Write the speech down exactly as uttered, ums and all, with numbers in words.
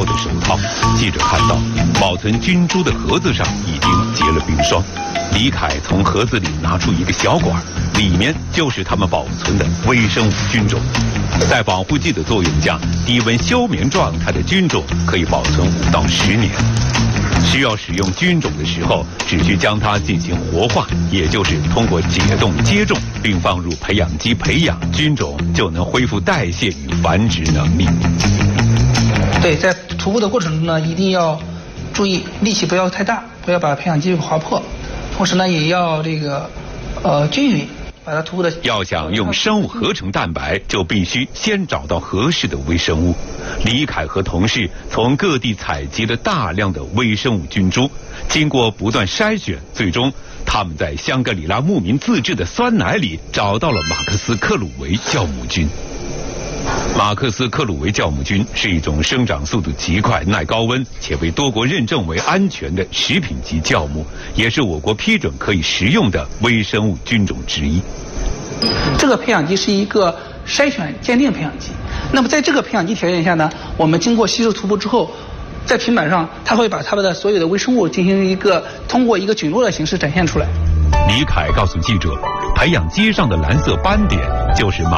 的手套。记者看到，保存菌株的盒子上已经结了冰霜。李凯从盒子里拿出一个小管，里面就是他们保存的微生物菌种。在防护剂的作用下，低温休眠状态的菌种可以保存五到十年。需要使用菌种的时候，只需将它进行活化，也就是通过解冻接种，并放入培养基培养，菌种就能恢复代谢与繁殖能力。 对，在徒步的过程中呢，一定要注意力气不要太大，不要把培养基划破，同时呢，也要这个呃均匀。把它徒步的要想用生物合成蛋白，就必须先找到合适的微生物。李凯和同事从各地采集了大量的微生物菌株，经过不断筛选，最终他们在香格里拉牧民自制的酸奶里找到了马克斯克鲁维酵母菌。马克斯克鲁维酵母菌是一种生长速度极快、耐高温且被多国认证为安全的食品级酵母，也是我国批准可以食用的微生物菌种之一。 这个培养基是一个筛选鉴定培养基，那么在这个培养基条件下呢，我们经过吸收徒步之后，在平板上它会把它们的所有的微生物进行一个通过一个菌落的形式展现出来。 李凯告诉记者，培养基上的蓝色斑点就是马